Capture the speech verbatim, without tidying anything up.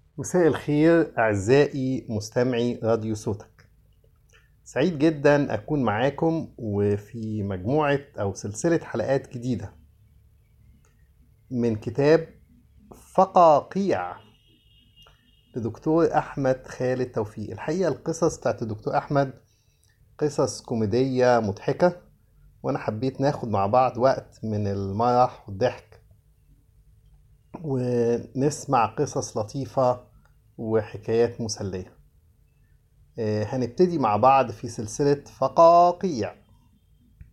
مساء الخير أعزائي مستمعي راديو صوتك. سعيد جدا أكون معاكم وفي مجموعة أو سلسلة حلقات جديدة من كتاب فقاقيع لدكتور أحمد خالد توفيق. الحقيقة القصص بتاعت الدكتور أحمد قصص كوميدية مضحكة، وأنا حبيت ناخد مع بعض وقت من المرح والضحك ونسمع قصص لطيفة وحكايات مسلية. آه، هنبتدي مع بعض في سلسلة فقاقيع.